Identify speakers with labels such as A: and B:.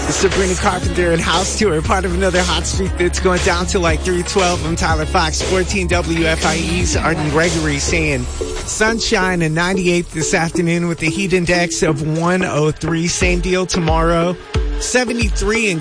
A: Sabrina Carpenter and House Tour, part of another hot streak that's going down to like 3:12. I'm Tyler Fox, 14 WFIE's Arden Gregory saying sunshine and 98 this afternoon with the heat index of 103. Same deal tomorrow. 73 in